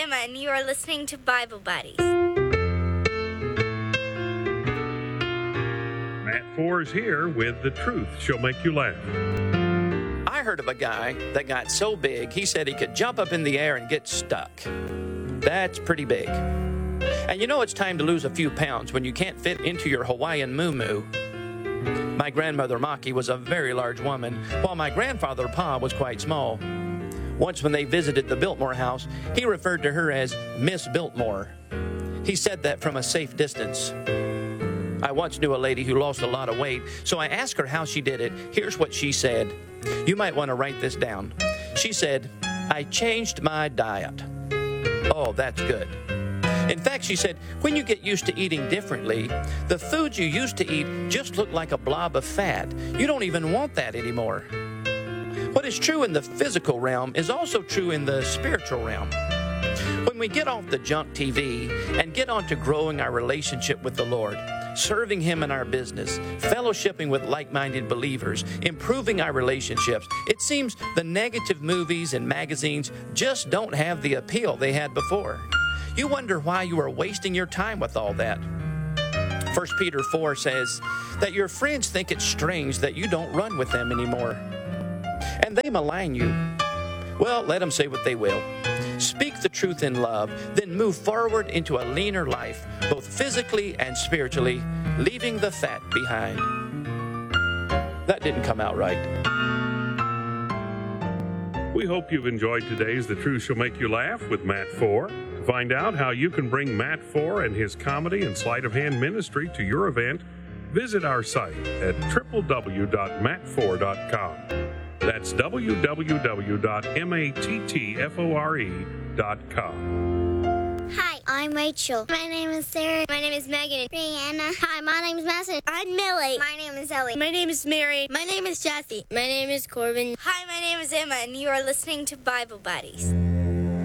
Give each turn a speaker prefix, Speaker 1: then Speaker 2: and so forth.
Speaker 1: Emma, and you are listening to Bible Buddies.
Speaker 2: Matt Four is here with The Truth Shall Make You Laugh.
Speaker 3: I heard of a guy that got so big, he said he could jump up in the air and get stuck. That's pretty big. And you know it's time to lose a few pounds when you can't fit into your Hawaiian moo-moo. My grandmother Maki was a very large woman, while my grandfather Pa was quite small. Once when they visited the Biltmore house, he referred to her as Miss Biltmore. He said that from a safe distance. I once knew a lady who lost a lot of weight, so I asked her how she did it. Here's what she said. You might want to write this down. She said, I changed my diet. Oh, that's good. In fact, she said, when you get used to eating differently, the foods you used to eat just look like a blob of fat. You don't even want that anymore. What is true in the physical realm is also true in the spiritual realm. When we get off the junk TV and get on to growing our relationship with the Lord, serving Him in our business, fellowshipping with like-minded believers, improving our relationships, it seems the negative movies and magazines just don't have the appeal they had before. You wonder why you are wasting your time with all that. 1 Peter 4 says that your friends think it's strange that you don't run with them anymore. And they malign you. Well, let them say what they will. Speak the truth in love, then move forward into a leaner life, both physically and spiritually, leaving the fat behind. That didn't come out right.
Speaker 2: We hope you've enjoyed today's The Truth Shall Make You Laugh with Matt Four. To find out how you can bring Matt Four and his comedy and sleight of hand ministry to your event, visit our site at www.mattfor.com. That's www.mattfore.com.
Speaker 4: Hi, I'm Rachel. My name is Sarah. My name is Megan. Brianna. Hi, my name is Madison. I'm Millie. My name is Ellie.
Speaker 1: My name is Mary.
Speaker 4: My name is Jesse. My name is Corbin.
Speaker 1: Hi, my name is Emma, and you are listening to Bible Buddies.